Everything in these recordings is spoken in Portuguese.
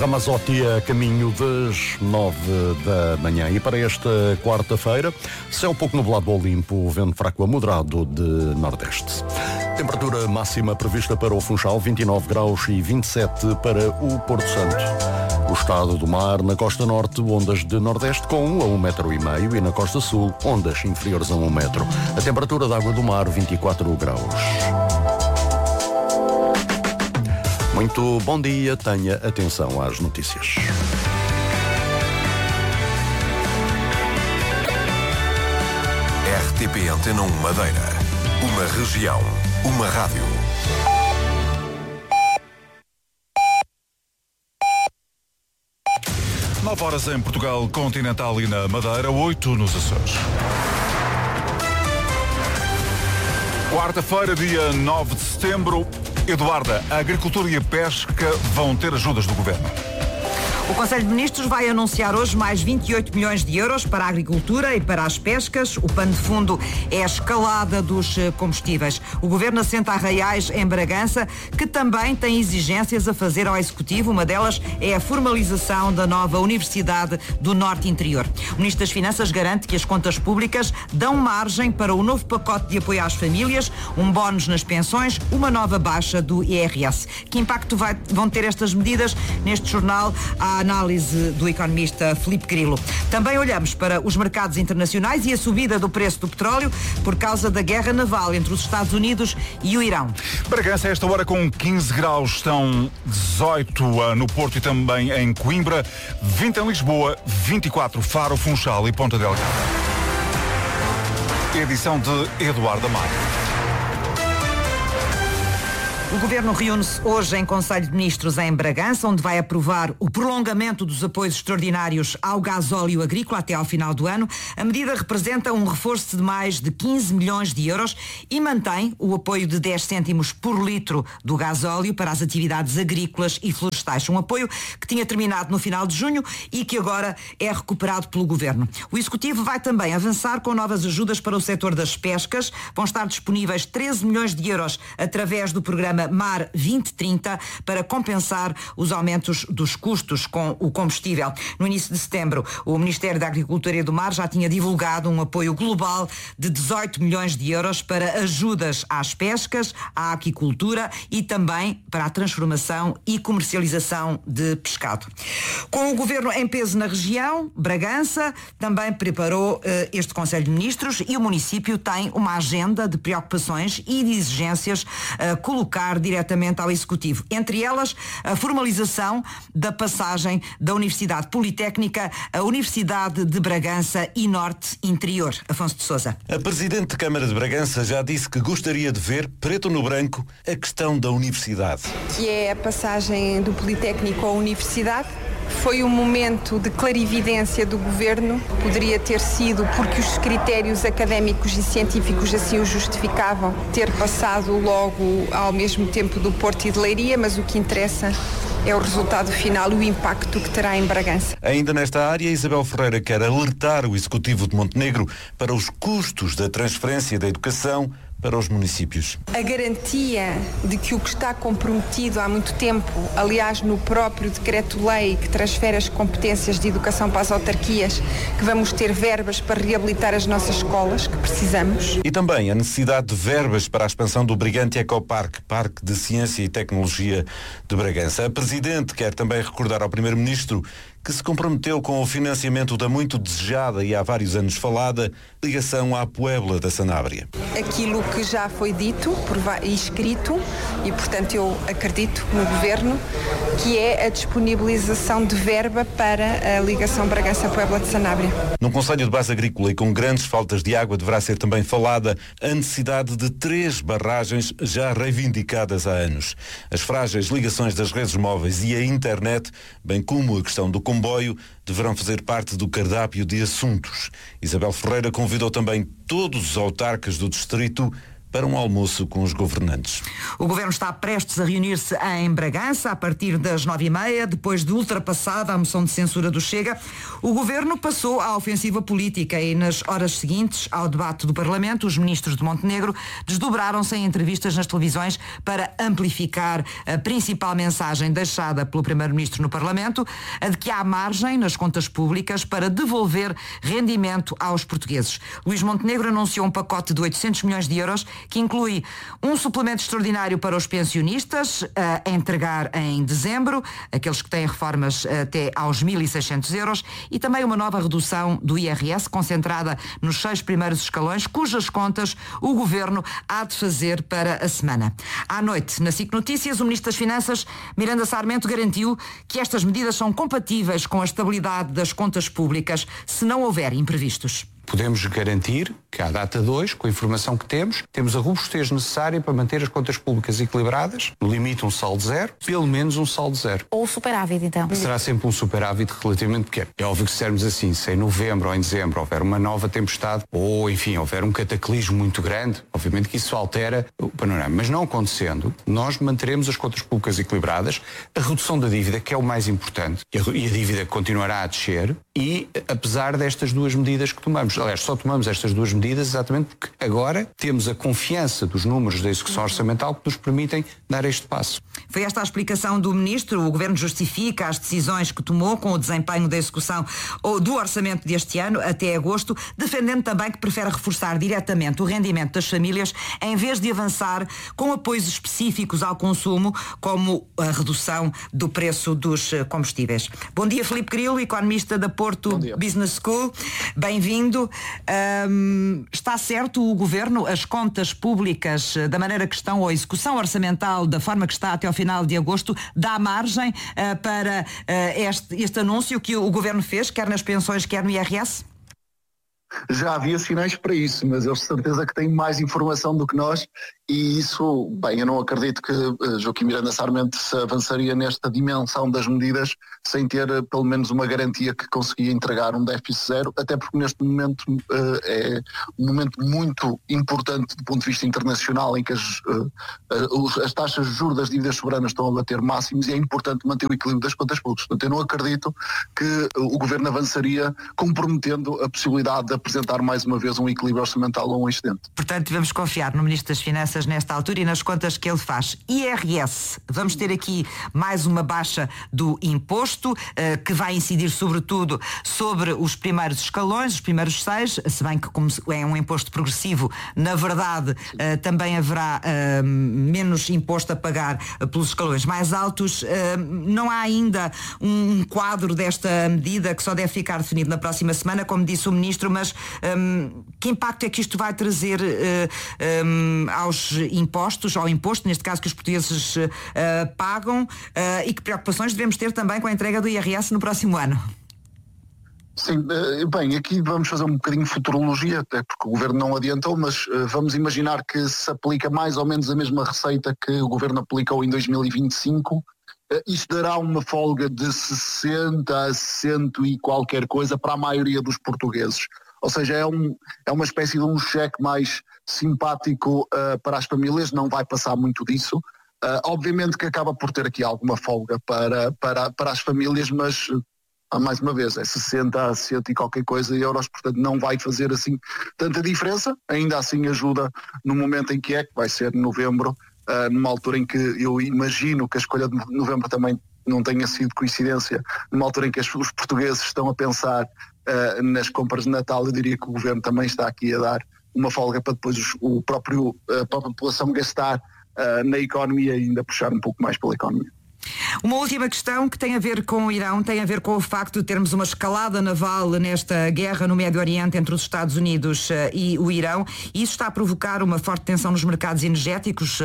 Ramazotti a caminho das 9 da manhã. E para esta quarta-feira, céu pouco nublado ao limpo, vento fraco a moderado de nordeste. Temperatura máxima prevista para o Funchal, 29 graus e 27 para o Porto Santo. O estado do mar, na costa norte, ondas de nordeste com 1 a 1,5 metros e na costa sul, ondas inferiores a 1 metro. A temperatura da água do mar, 24 graus. Muito bom dia, tenha atenção às notícias. RTP Antena 1 Madeira. Uma região, uma rádio. Nove horas em Portugal continental e na Madeira, 8 nos Açores. Quarta-feira, dia 9 de setembro. Eduarda, a agricultura e a pesca vão ter ajudas do governo. O Conselho de Ministros vai anunciar hoje mais 28 milhões de euros para a agricultura e para as pescas. O pano de fundo é a escalada dos combustíveis. O Governo assenta arraiais em Bragança, que também tem exigências a fazer ao Executivo. Uma delas é a formalização da nova Universidade do Norte Interior. O Ministro das Finanças garante que as contas públicas dão margem para o novo pacote de apoio às famílias, um bónus nas pensões, uma nova baixa do IRS. Que impacto vão ter estas medidas? Neste jornal há a análise do economista Filipe Grilo. Também olhamos para os mercados internacionais e a subida do preço do petróleo por causa da guerra naval entre os Estados Unidos e o Irão. Bragança, a esta hora com 15 graus, estão 18 no Porto e também em Coimbra, 20 em Lisboa, 24 Faro, Funchal e Ponta Delgada. Edição de Eduardo Amaro. O Governo reúne-se hoje em Conselho de Ministros em Bragança, onde vai aprovar o prolongamento dos apoios extraordinários ao gasóleo agrícola até ao final do ano. A medida representa um reforço de mais de 15 milhões de euros e mantém o apoio de 10 cêntimos por litro do gasóleo para as atividades agrícolas e florestais. Um apoio que tinha terminado no final de junho e que agora é recuperado pelo Governo. O Executivo vai também avançar com novas ajudas para o setor das pescas. Vão estar disponíveis 13 milhões de euros através do programa Mar 2030 para compensar os aumentos dos custos com o combustível. No início de setembro, o Ministério da Agricultura e do Mar já tinha divulgado um apoio global de 18 milhões de euros para ajudas às pescas, à aquicultura e também para a transformação e comercialização de pescado. Com o Governo em peso na região, Bragança também preparou este Conselho de Ministros e o município tem uma agenda de preocupações e de exigências a colocar diretamente ao Executivo. Entre elas, a formalização da passagem da Universidade Politécnica à Universidade de Bragança e Norte Interior. Afonso de Sousa. A Presidente de Câmara de Bragança já disse que gostaria de ver, preto no branco, a questão da universidade. Que é a passagem do Politécnico à Universidade. Foi um momento de clarividência do Governo. Poderia ter sido, porque os critérios académicos e científicos assim o justificavam, ter passado logo ao mesmo tempo do Porto e de Leiria, mas o que interessa é o resultado final e o impacto que terá em Bragança. Ainda nesta área, Isabel Ferreira quer alertar o Executivo de Montenegro para os custos da transferência da educação para os municípios. A garantia de que o que está comprometido há muito tempo, aliás no próprio decreto-lei que transfere as competências de educação para as autarquias, que vamos ter verbas para reabilitar as nossas escolas, que precisamos. E também a necessidade de verbas para a expansão do Brigante Ecoparque, Parque de Ciência e Tecnologia de Bragança. A Presidente quer também recordar ao Primeiro-Ministro que se comprometeu com o financiamento da muito desejada e há vários anos falada ligação à Puebla da Sanabria. Aquilo que já foi dito e escrito, e portanto eu acredito no Governo, que é a disponibilização de verba para a ligação Bragança-Puebla de Sanabria. Num concelho de base agrícola e com grandes faltas de água deverá ser também falada a necessidade de 3 barragens já reivindicadas há anos. As frágeis ligações das redes móveis e a internet, bem como a questão do comboio, deverão fazer parte do cardápio de assuntos. Isabel Ferreira convidou também todos os autarcas do distrito para um almoço com os governantes. O Governo está prestes a reunir-se em Bragança a partir das 9h30, depois de ultrapassada a moção de censura do Chega. O Governo passou à ofensiva política e nas horas seguintes ao debate do Parlamento, os ministros de Montenegro desdobraram-se em entrevistas nas televisões para amplificar a principal mensagem deixada pelo Primeiro-Ministro no Parlamento, a de que há margem nas contas públicas para devolver rendimento aos portugueses. Luís Montenegro anunciou um pacote de 800 milhões de euros que inclui um suplemento extraordinário para os pensionistas a entregar em dezembro, aqueles que têm reformas até aos 1.600 euros, e também uma nova redução do IRS concentrada nos 6 primeiros escalões, cujas contas o Governo há de fazer para a semana. À noite, na SIC Notícias, o Ministro das Finanças, Miranda Sarmento, garantiu que estas medidas são compatíveis com a estabilidade das contas públicas se não houver imprevistos. Podemos garantir que, à data de hoje, com a informação que temos a robustez necessária para manter as contas públicas equilibradas, no limite um saldo zero, pelo menos um saldo zero. Ou superávit, então? Será sempre um superávit relativamente pequeno. É óbvio que se dissermos assim, se em novembro ou em dezembro houver uma nova tempestade, ou, enfim, houver um cataclismo muito grande, obviamente que isso altera o panorama. Mas não acontecendo, nós manteremos as contas públicas equilibradas, a redução da dívida, que é o mais importante, e a dívida continuará a descer, e apesar destas duas medidas que tomamos, aliás, só tomamos estas duas medidas exatamente porque agora temos a confiança dos números da execução orçamental que nos permitem dar este passo. Foi esta a explicação do Ministro. O Governo justifica as decisões que tomou com o desempenho da execução do orçamento deste ano até agosto, defendendo também que prefere reforçar diretamente o rendimento das famílias em vez de avançar com apoios específicos ao consumo, como a redução do preço dos combustíveis. Bom dia, Filipe Grilo, economista da Porto Business School. Bem-vindo. Está certo o Governo, as contas públicas da maneira que estão, ou a execução orçamental da forma que está até ao final de agosto, dá margem para este anúncio que o Governo fez, quer nas pensões, quer no IRS? Já havia sinais para isso, mas eu de certeza que tenho mais informação do que nós, e isso, bem, eu não acredito que Joaquim Miranda Sarmento se avançaria nesta dimensão das medidas sem ter pelo menos uma garantia que conseguia entregar um déficit zero, até porque neste momento é um momento muito importante do ponto de vista internacional, em que as taxas de juros das dívidas soberanas estão a bater máximos, e é importante manter o equilíbrio das contas públicas. Portanto, eu não acredito que o Governo avançaria comprometendo a possibilidade de apresentar mais uma vez um equilíbrio orçamental ou um excedente. Portanto, vamos confiar no Ministro das Finanças nesta altura e nas contas que ele faz. IRS, vamos ter aqui mais uma baixa do imposto, que vai incidir sobretudo sobre os primeiros escalões, os primeiros 6, se bem que como é um imposto progressivo, na verdade também haverá menos imposto a pagar pelos escalões mais altos. Não há ainda um quadro desta medida, que só deve ficar definido na próxima semana, como disse o Ministro, mas que impacto é que isto vai trazer aos impostos, ao imposto, neste caso, que os portugueses pagam, e que preocupações devemos ter também com a entrega do IRS no próximo ano? Sim, bem, aqui vamos fazer um bocadinho de futurologia, até porque o Governo não adiantou, mas vamos imaginar que se aplica mais ou menos a mesma receita que o Governo aplicou em 2025, isso dará uma folga de 60 a 100 e qualquer coisa para a maioria dos portugueses. Ou seja, é uma espécie de um cheque mais simpático para as famílias, não vai passar muito disso. Obviamente que acaba por ter aqui alguma folga para as famílias, mas mais uma vez é 60 a 100 e qualquer coisa euros, portanto não vai fazer assim tanta diferença. Ainda assim ajuda no momento em que vai ser novembro, numa altura em que eu imagino que a escolha de novembro também não tenha sido coincidência, numa altura em que os portugueses estão a pensar nas compras de Natal. Eu diria que o Governo também está aqui a dar uma folga para depois a própria população gastar na economia e ainda puxar um pouco mais pela economia. Uma última questão que tem a ver com o Irão, tem a ver com o facto de termos uma escalada naval nesta guerra no Médio Oriente entre os Estados Unidos e o Irão, e isso está a provocar uma forte tensão nos mercados energéticos,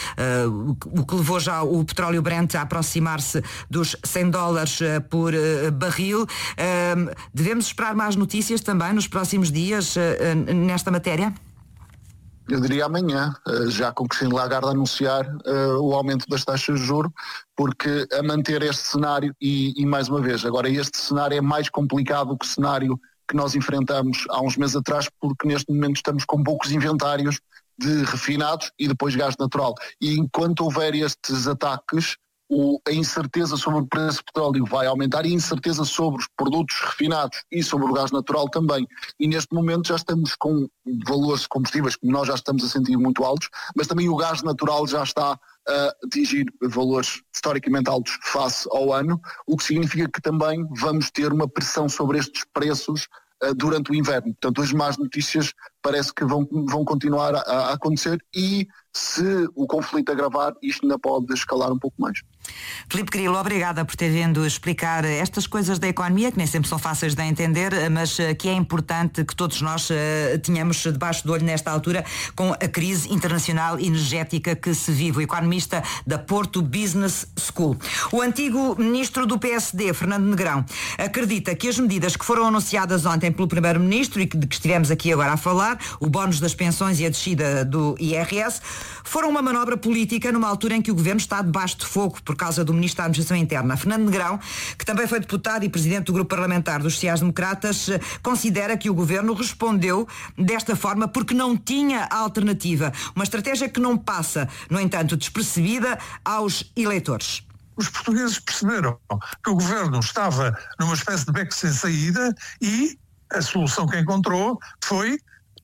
o que levou já o petróleo Brent a aproximar-se dos $100 por barril. Devemos esperar mais notícias também nos próximos dias nesta matéria? Eu diria amanhã, já com Christine Lagarde anunciar o aumento das taxas de juros, porque a manter este cenário, e mais uma vez, agora este cenário é mais complicado que o cenário que nós enfrentamos há uns meses atrás, porque neste momento estamos com poucos inventários de refinados e depois gás natural. E enquanto houver estes ataques, a incerteza sobre o preço do petróleo vai aumentar e a incerteza sobre os produtos refinados e sobre o gás natural também. E neste momento já estamos com valores de combustíveis que nós já estamos a sentir muito altos, mas também o gás natural já está a atingir valores historicamente altos face ao ano, o que significa que também vamos ter uma pressão sobre estes preços durante o inverno. Portanto, as más notícias parece que vão continuar a acontecer e se o conflito agravar, isto ainda pode escalar um pouco mais. Filipe Grilo, obrigada por ter vindo explicar estas coisas da economia, que nem sempre são fáceis de entender, mas que é importante que todos nós tenhamos debaixo do olho nesta altura com a crise internacional energética que se vive. O economista da Porto Business School. O antigo ministro do PSD, Fernando Negrão, acredita que as medidas que foram anunciadas ontem pelo primeiro-ministro e de que estivemos aqui agora a falar, o bónus das pensões e a descida do IRS, foram uma manobra política numa altura em que o governo está debaixo de fogo por causa do ministro da Administração Interna. Fernando Negrão, que também foi deputado e presidente do grupo parlamentar dos sociais-democratas, considera que o governo respondeu desta forma porque não tinha alternativa. Uma estratégia que não passa, no entanto, despercebida aos eleitores. Os portugueses perceberam que o governo estava numa espécie de beco sem saída e a solução que encontrou foi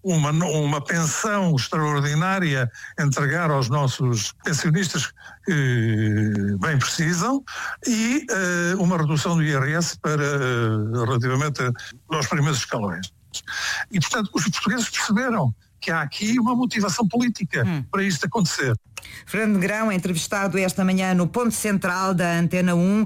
uma pensão extraordinária entregar aos nossos pensionistas que bem precisam e uma redução do IRS relativamente aos primeiros escalões. E, portanto, os portugueses perceberam que há aqui uma motivação política para isto acontecer. Fernando Negrão, entrevistado esta manhã no Ponto Central da Antena 1,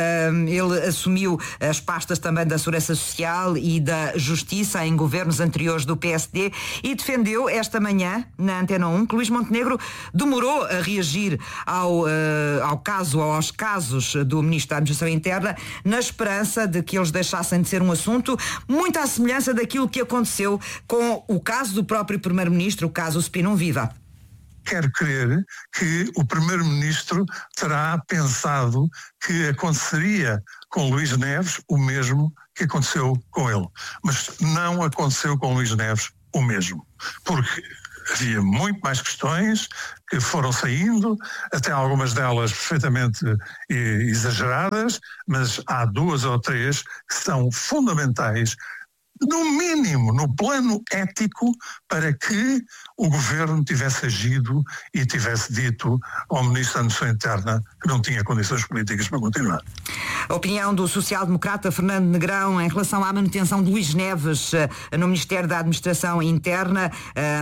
ele assumiu as pastas também da Segurança Social e da Justiça em governos anteriores do PSD e defendeu esta manhã na Antena 1 que Luís Montenegro demorou a reagir aos casos do Ministro da Administração Interna na esperança de que eles deixassem de ser um assunto muito à semelhança daquilo que aconteceu com o caso do próprio Primeiro-Ministro, o caso Spinum Viva. Quero crer que o Primeiro-Ministro terá pensado que aconteceria com Luís Neves o mesmo que aconteceu com ele. Mas não aconteceu com Luís Neves o mesmo. Porque havia muito mais questões que foram saindo, até algumas delas perfeitamente exageradas, mas há 2 ou 3 que são fundamentais, no mínimo, no plano ético, para que o governo tivesse agido e tivesse dito ao Ministro da Administração Interna que não tinha condições políticas para continuar. A opinião do social-democrata Fernando Negrão em relação à manutenção de Luís Neves no Ministério da Administração Interna,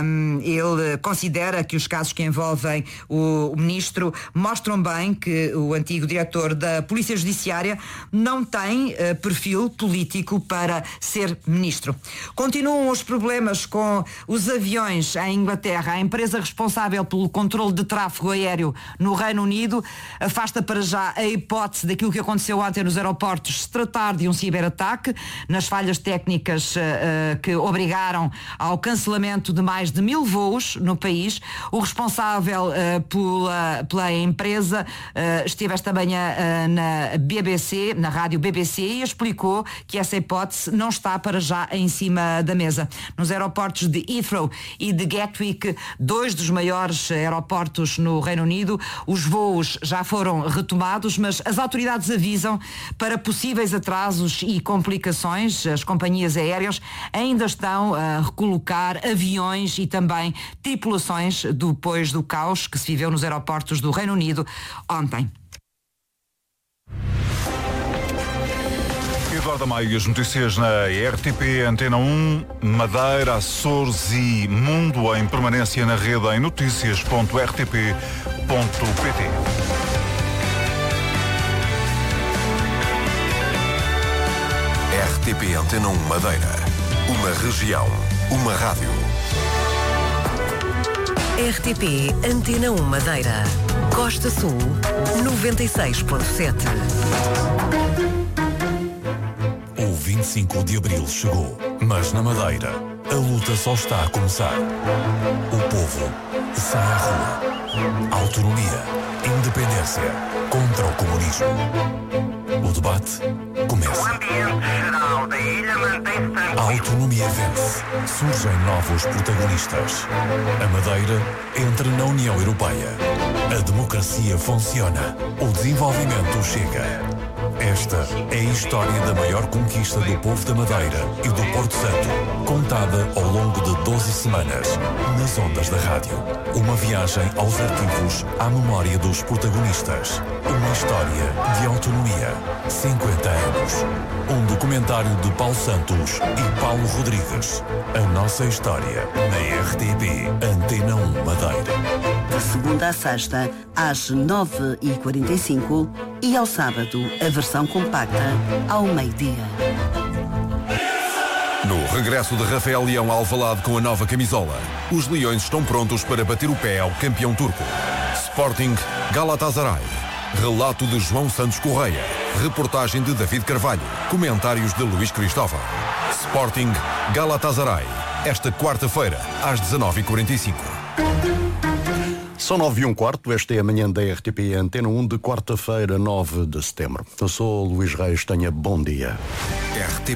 ele considera que os casos que envolvem o Ministro mostram bem que o antigo diretor da Polícia Judiciária não tem perfil político para ser Ministro. Continuam os problemas com os aviões em Inglaterra. A empresa responsável pelo controle de tráfego aéreo no Reino Unido afasta para já a hipótese daquilo que aconteceu ontem nos aeroportos se tratar de um ciberataque, nas falhas técnicas que obrigaram ao cancelamento de mais de 1000 voos no país. O responsável pela empresa esteve esta manhã na BBC, na rádio BBC, e explicou que essa hipótese não está para já em cima da mesa. Nos aeroportos de Heathrow e de Gatwick, 2 dos maiores aeroportos no Reino Unido, os voos já foram retomados, mas as autoridades avisam para possíveis atrasos e complicações. As companhias aéreas ainda estão a recolocar aviões e também tripulações depois do caos que se viveu nos aeroportos do Reino Unido ontem. Eduardo Maio e as notícias na RTP, Antena 1, Madeira, Açores e Mundo em permanência na rede em notícias.rtp.pt. RTP Antena 1 Madeira. Uma região, uma rádio. RTP Antena 1 Madeira. Costa Sul, 96.7. O 25 de Abril chegou, mas na Madeira a luta só está a começar. O povo sai à rua. Autonomia, independência, contra o comunismo. O debate começa. O ambiente geral da ilha mantém-se tranquilo. autonomia vence. Surgem novos protagonistas. A Madeira entra na União Europeia. A democracia funciona. O desenvolvimento chega. Esta é a história da maior conquista do povo da Madeira e do Porto Santo, contada ao longo de 12 semanas, nas ondas da rádio. Uma viagem aos arquivos à memória dos protagonistas. Uma história de autonomia. 50 anos. Um documentário de Paulo Santos e Paulo Rodrigues. A nossa história na RTP Antena 1 Madeira. De segunda a sexta, às 9h45 e ao sábado, a versão compacta ao meio-dia. No regresso de Rafael Leão ao Alvalade com a nova camisola, os Leões estão prontos para bater o pé ao campeão turco. Sporting Galatasaray. Relato de João Santos Correia. Reportagem de David Carvalho. Comentários de Luís Cristóvão. Sporting Galatasaray. Esta quarta-feira, às 19h45. São 9h15, esta é a manhã da RTP Antena 1 de quarta-feira, 9 de setembro. Eu sou Luís Reis, tenha bom dia. RTP